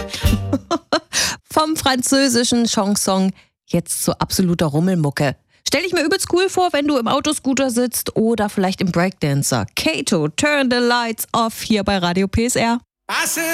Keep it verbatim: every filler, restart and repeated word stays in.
Vom französischen Chanson jetzt zu absoluter Rummelmucke. Stell dich mir übelst cool vor, wenn du im Autoscooter sitzt oder vielleicht im Breakdancer. Kato, Turn the Lights Off hier bei Radio P S R.